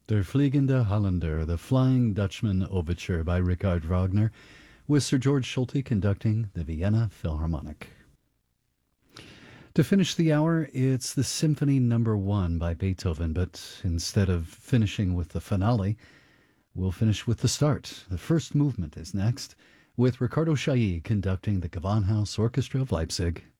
Der Fliegende Holländer, the Flying Dutchman Overture by Richard Wagner, with Sir George Solti conducting the Vienna Philharmonic. To finish the hour, it's the Symphony Number 1 by Beethoven, but instead of finishing with the finale, we'll finish with the start. The first movement is next, with Ricardo Chailly conducting the Gewandhaus Orchestra of Leipzig.